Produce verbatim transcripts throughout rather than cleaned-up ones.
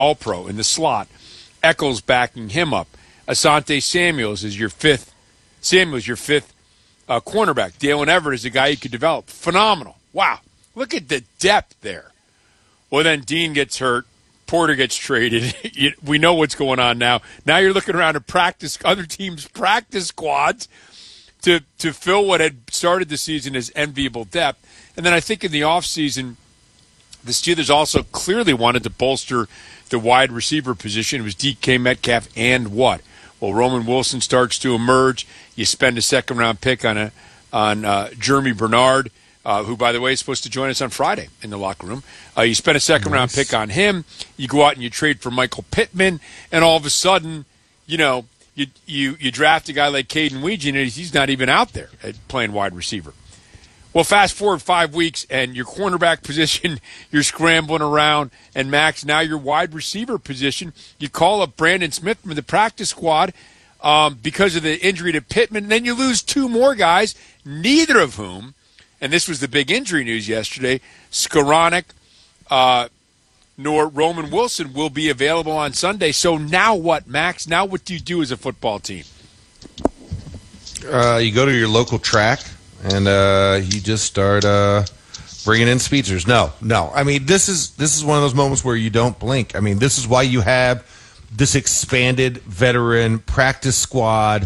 all-pro in the slot. Eccles backing him up. Asante Samuels is your fifth. Samuels, your fifth uh, cornerback. Dalen Everett is a guy you could develop. Phenomenal. Wow. Look at the depth there. Well, then Dean gets hurt. Porter gets traded. We know what's going on now. Now you're looking around at practice, other teams' practice squads to to fill what had started the season as enviable depth. And then I think in the offseason, the Steelers also clearly wanted to bolster the wide receiver position. It was D K Metcalf and what? Well, Roman Wilson starts to emerge. You spend a second-round pick on a on uh, Jeremy Bernard, uh, who, by the way, is supposed to join us on Friday in the locker room. Uh, you spend a second-round nice. pick on him. You go out and you trade for Michael Pittman, and all of a sudden, you know, you you, you draft a guy like Caden Weegan, and he's not even out there playing wide receiver. Well, fast forward five weeks, and your cornerback position, you're scrambling around, and Max, now your wide receiver position, you call up Brandon Smith from the practice squad um, because of the injury to Pittman, and then you lose two more guys, neither of whom, and this was the big injury news yesterday, Skoranek uh, nor Roman Wilson will be available on Sunday. So now what, Max? Now what do you do as a football team? Uh, you go to your local track. And uh, you just start uh, bringing in speedsters. No, no. I mean, this is this is one of those moments where you don't blink. I mean, this is why you have this expanded veteran practice squad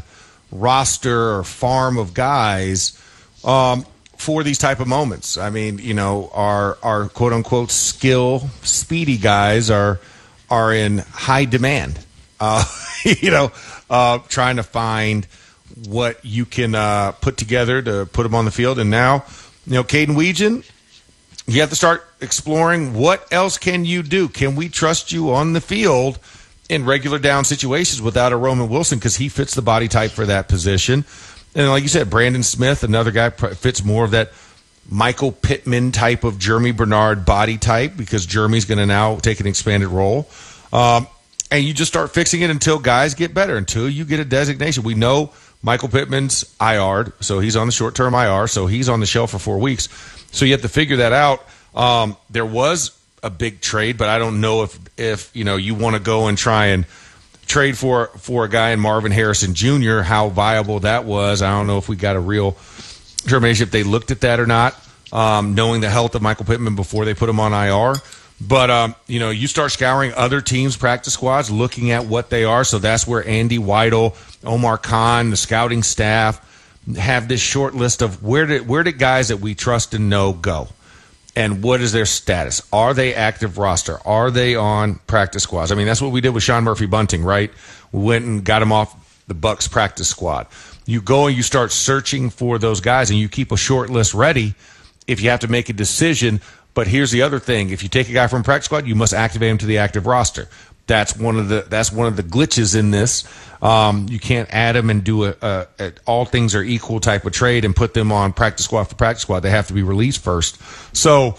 roster or farm of guys um, for these type of moments. I mean, you know, our our quote unquote skill speedy guys are are in high demand. Uh, you know, uh, trying to find what you can uh, put together to put them on the field. And now, you know, Caden Weegan, you have to start exploring what else can you do. Can we trust you on the field in regular down situations without a Roman Wilson, because he fits the body type for that position. And like you said, Brandon Smith, another guy, fits more of that Michael Pittman type of Jeremy Bernard body type, because Jeremy's going to now take an expanded role. Um, and you just start fixing it until guys get better, until you get a designation. We know Michael Pittman's I R'd, so he's on the short-term I R, so he's on the shelf for four weeks. So you have to figure that out. Um, there was a big trade, but I don't know if, if you know, you want to go and try and trade for for a guy in Marvin Harrison Junior, how viable that was. I don't know if we got a real determination if they looked at that or not, um, knowing the health of Michael Pittman before they put him on I R. But, um, you know, you start scouring other teams' practice squads, looking at what they are. So that's where Andy Weidel, Omar Khan, the scouting staff have this short list of where did where did guys that we trust and know go, and what is their status? Are they active roster? Are they on practice squads? I mean, that's what we did with Sean Murphy Bunting, right? We went and got him off the Bucs practice squad. You go and you start searching for those guys, and you keep a short list ready if you have to make a decision. But here's the other thing: if you take a guy from practice squad, you must activate him to the active roster. That's one of the that's one of the glitches in this. Um, you can't add them and do a, a, a all things are equal type of trade and put them on practice squad for practice squad. They have to be released first. So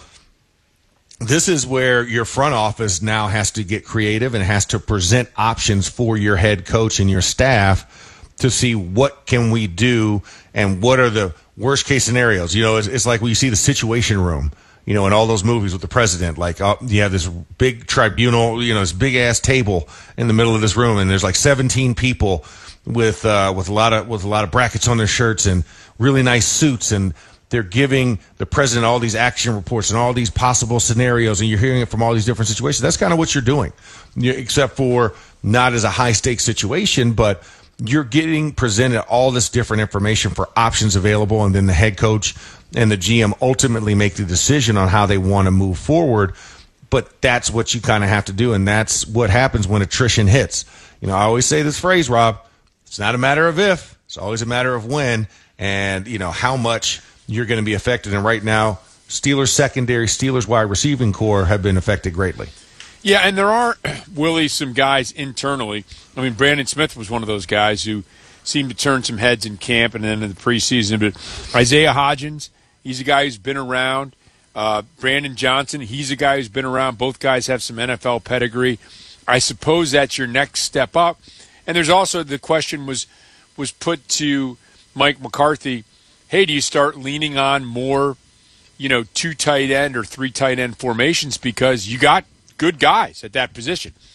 this is where your front office now has to get creative and has to present options for your head coach and your staff to see what can we do and what are the worst case scenarios. You know, it's, it's like when you see the Situation Room. You know, in all those movies with the president, like uh, you have this big tribunal, you know, this big ass table in the middle of this room, and there's like seventeen people with uh, with a lot of with a lot of brackets on their shirts and really nice suits, and they're giving the president all these action reports and all these possible scenarios, and you're hearing it from all these different situations. That's kind of what you're doing, you, except for not as a high stakes situation, but you're getting presented all this different information for options available, and then the head coach and the G M ultimately make the decision on how they want to move forward. But that's what you kind of have to do, and that's what happens when attrition hits. You know, I always say this phrase, Rob, it's not a matter of if, it's always a matter of when, and, you know, how much you're going to be affected. And right now, Steelers secondary, Steelers wide receiving core have been affected greatly. Yeah, and there are, Willie, some guys internally. I mean, Brandon Smith was one of those guys who seemed to turn some heads in camp and then in the preseason. But Isaiah Hodgins, he's a guy who's been around. Uh, Brandon Johnson, he's a guy who's been around. Both guys have some N F L pedigree. I suppose that's your next step up. And there's also the question was was put to Mike McCarthy, hey, do you start leaning on more, you know, two tight end or three tight end formations because you got good guys at that position.